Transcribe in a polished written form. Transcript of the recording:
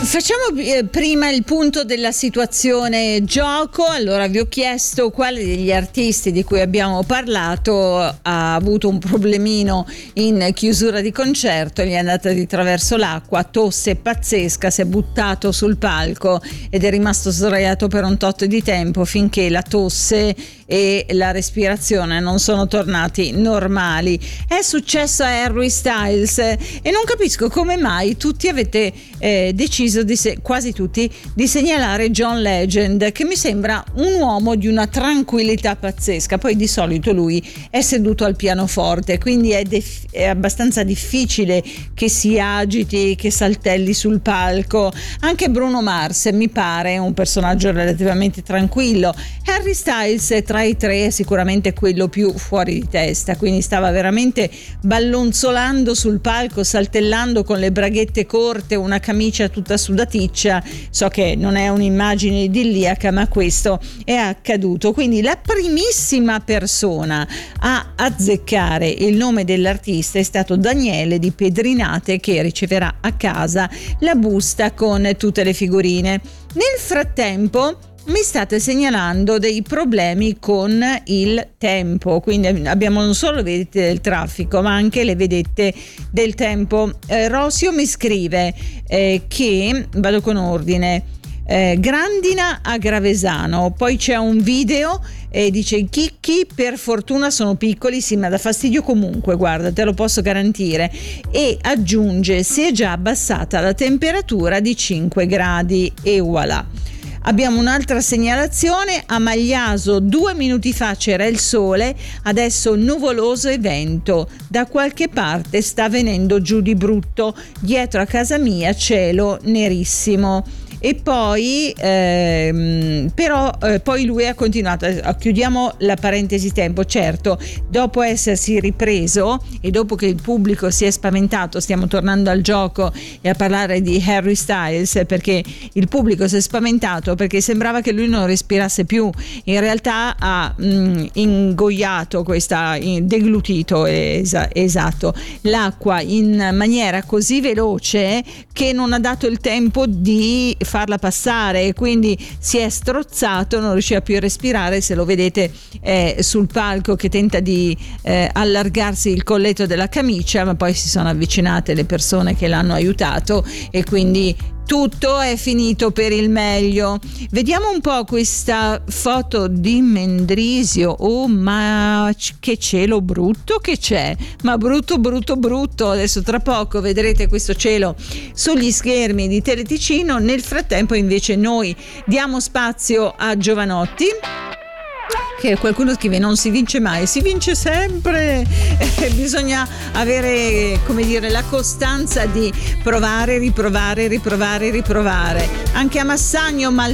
Facciamo prima il punto della situazione gioco. Allora, vi ho chiesto quale degli artisti di cui abbiamo parlato ha avuto un problemino in chiusura di concerto, gli è andata di traverso l'acqua, tosse pazzesca, si è buttato sul palco ed è rimasto sdraiato per un tot di tempo finché la tosse e la respirazione non sono tornati normali. È successo a Harry Styles e non capisco come mai tutti avete deciso quasi tutti di segnalare John Legend, che mi sembra un uomo di una tranquillità pazzesca. Poi di solito lui è seduto al pianoforte, quindi è abbastanza difficile che si agiti, che saltelli sul palco. Anche Bruno Mars mi pare un personaggio relativamente tranquillo. Harry Styles tra i tre è sicuramente quello più fuori di testa, quindi stava veramente ballonzolando sul palco, saltellando con le braghette corte, una camicia tutta sudaticcia. So che non è un'immagine idilliaca, ma questo è accaduto. Quindi la primissima persona a azzeccare il nome dell'artista è stato Daniele di Pedrinate, che riceverà a casa la busta con tutte le figurine. Nel frattempo mi state segnalando dei problemi con il tempo, quindi abbiamo non solo le vedette del traffico ma anche le vedette del tempo. Rosio mi scrive che, vado con ordine, Grandina a Gravesano, poi c'è un video e dice: i chicchi per fortuna sono piccoli, sì, ma dà fastidio comunque, guarda, te lo posso garantire. E aggiunge: si è già abbassata la temperatura di 5 gradi e voilà. Abbiamo un'altra segnalazione: a Magliaso 2 minuti fa c'era il sole, adesso nuvoloso e vento, da qualche parte sta venendo giù di brutto, dietro a casa mia cielo nerissimo. E poi poi lui ha continuato, chiudiamo la parentesi tempo. Certo, dopo essersi ripreso e dopo che il pubblico si è spaventato, stiamo tornando al gioco e a parlare di Harry Styles, perché il pubblico si è spaventato perché sembrava che lui non respirasse più. In realtà ha ingoiato deglutito, esatto, l'acqua in maniera così veloce che non ha dato il tempo di farla passare e quindi si è strozzato, non riusciva più a respirare. Se lo vedete sul palco che tenta di allargarsi il colletto della camicia, ma poi si sono avvicinate le persone che l'hanno aiutato e quindi tutto è finito per il meglio. Vediamo un po' questa foto di Mendrisio. Oh, ma che cielo brutto che c'è, ma brutto. Adesso tra poco vedrete questo cielo sugli schermi di Teleticino. Nel frattempo invece noi diamo spazio a Giovanotti, che qualcuno scrive: non si vince mai, si vince sempre. Bisogna avere, come dire, la costanza di provare, riprovare. Anche a Massagno